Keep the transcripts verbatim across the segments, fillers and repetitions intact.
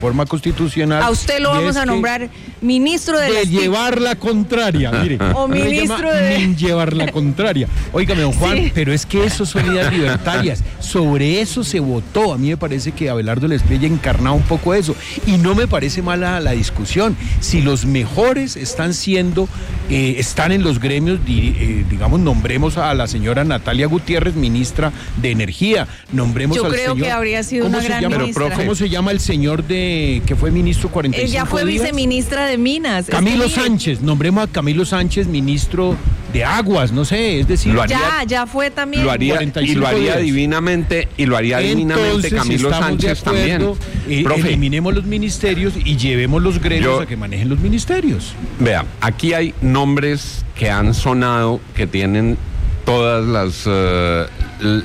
forma constitucional. A usted lo vamos a nombrar ministro de, de las llevar la contraria, mire. O ministro de llevar la contraria. Óigame, don Juan, sí. Pero es que eso son ideas libertarias. Sobre eso se votó. A mí me parece que Abelardo Lespliella encarnaba un poco eso. Y no me parece mala la discusión. Si los mejores están siendo, eh, están en los gremios, eh, digamos, nombremos a la señora Natalia Gutiérrez, ministra de Energía. Nombremos Yo al creo señor, que habría sido una gran llama? ministra. Pero, ¿cómo se llama el señor de que fue ministro cuarenta y cinco Ella fue días? viceministra de Minas. Camilo es que, Sánchez, nombremos a Camilo Sánchez ministro de Aguas, no sé, es decir, lo haría, ya, ya fue también. Lo haría y lo haría días. divinamente y lo haría Entonces, divinamente Camilo Sánchez acuerdo, también. Eh, Profe, eliminemos los ministerios y llevemos los gremios yo, a que manejen los ministerios. Vea, aquí hay nombres que han sonado, que tienen todas las uh, l,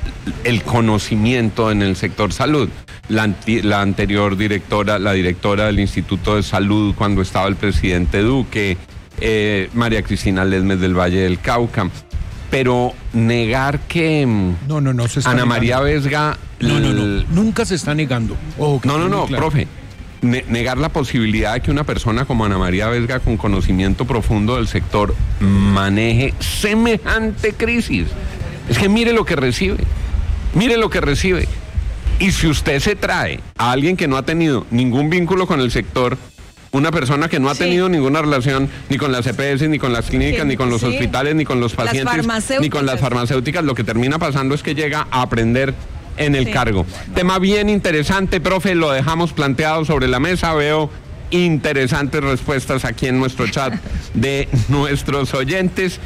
el conocimiento en el sector salud. La, anti, la anterior directora, la directora del Instituto de Salud cuando estaba el presidente Duque, eh, María Cristina Lesmes del Valle del Cauca. Pero negar que no, no, no, se está Ana negando. María Vesga... No, no, no, nunca se está negando. Oh, no, no, no, claro. Profe. Ne- negar la posibilidad de que una persona como Ana María Vesga, con conocimiento profundo del sector, maneje semejante crisis. Es que mire lo que recibe. Mire lo que recibe. Y si usted se trae a alguien que no ha tenido ningún vínculo con el sector, una persona que no ha sí. tenido ninguna relación ni con las E P S, ni con las clínicas, sí, ni con los sí. hospitales, ni con los pacientes, ni con las farmacéuticas, lo que termina pasando es que llega a aprender en el sí. cargo. Tema bien interesante, profe, lo dejamos planteado sobre la mesa, veo interesantes respuestas aquí en nuestro chat de nuestros oyentes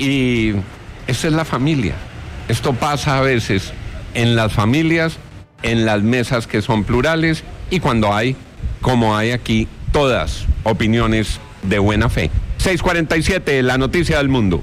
y esa es la familia. Esto pasa a veces en las familias, en las mesas que son plurales y cuando hay, como hay aquí, todas opiniones de buena fe. seis cuarenta y siete, la noticia del mundo.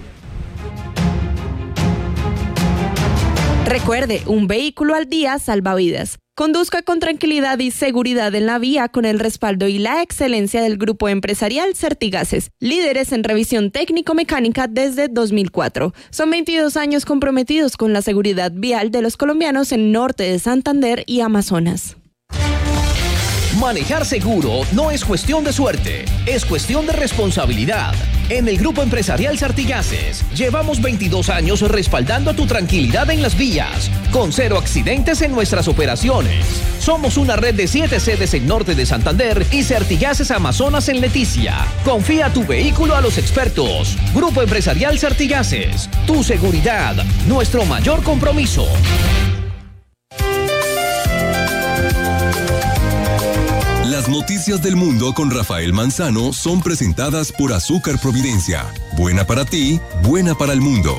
Recuerde, un vehículo al día salva vidas. Conduzca con tranquilidad y seguridad en la vía con el respaldo y la excelencia del grupo empresarial Certigases, líderes en revisión técnico-mecánica desde dos mil cuatro. Son veintidós años comprometidos con la seguridad vial de los colombianos en norte de Santander y Amazonas. Manejar seguro no es cuestión de suerte, es cuestión de responsabilidad. En el Grupo Empresarial Certigases llevamos veintidós años respaldando tu tranquilidad en las vías, con cero accidentes en nuestras operaciones. Somos una red de siete sedes en norte de Santander y Certigases Amazonas en Leticia. Confía tu vehículo a los expertos. Grupo Empresarial Certigases, tu seguridad, nuestro mayor compromiso. Las noticias del mundo con Rafael Manzano son presentadas por Azúcar Providencia. Buena para ti, buena para el mundo.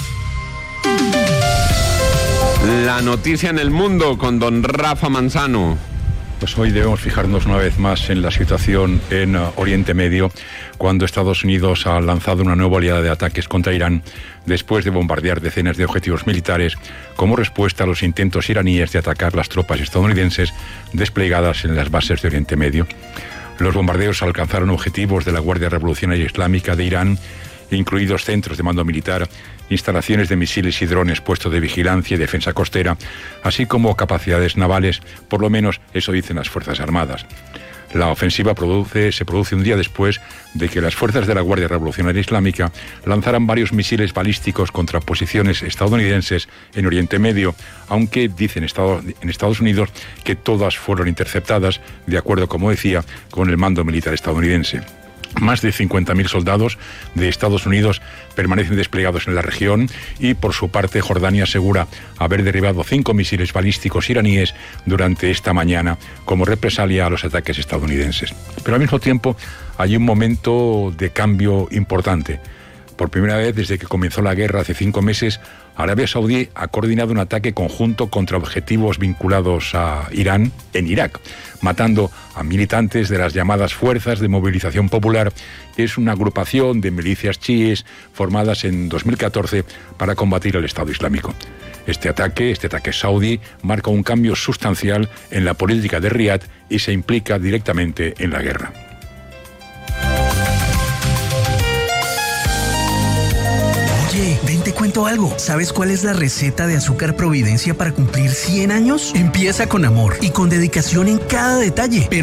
La noticia en el mundo con don Rafa Manzano. Pues hoy debemos fijarnos una vez más en la situación en uh, Oriente Medio, cuando Estados Unidos ha lanzado una nueva oleada de ataques contra Irán después de bombardear decenas de objetivos militares como respuesta a los intentos iraníes de atacar las tropas estadounidenses desplegadas en las bases de Oriente Medio. Los bombardeos alcanzaron objetivos de la Guardia Revolucionaria Islámica de Irán, incluidos centros de mando militar, instalaciones de misiles y drones, puestos de vigilancia y defensa costera, así como capacidades navales, por lo menos eso dicen las Fuerzas Armadas. La ofensiva produce, se produce un día después de que las fuerzas de la Guardia Revolucionaria Islámica lanzaran varios misiles balísticos contra posiciones estadounidenses en Oriente Medio, aunque dicen Estados, en Estados Unidos que todas fueron interceptadas, de acuerdo, como decía, con el mando militar estadounidense. Más de cincuenta mil soldados de Estados Unidos permanecen desplegados en la región y, por su parte, Jordania asegura haber derribado cinco misiles balísticos iraníes durante esta mañana como represalia a los ataques estadounidenses. Pero al mismo tiempo hay un momento de cambio importante. Por primera vez desde que comenzó la guerra hace cinco meses, Arabia Saudí ha coordinado un ataque conjunto contra objetivos vinculados a Irán en Irak, matando a militantes de las llamadas Fuerzas de Movilización Popular, que es una agrupación de milicias chiíes formadas en dos mil catorce para combatir al Estado Islámico. Este ataque, este ataque saudí, marca un cambio sustancial en la política de Riad y se implica directamente en la guerra. Oye, vente cuento algo. ¿Sabes cuál es la receta de Azúcar Providencia para cumplir cien años? Empieza con amor y con dedicación en cada detalle. Pero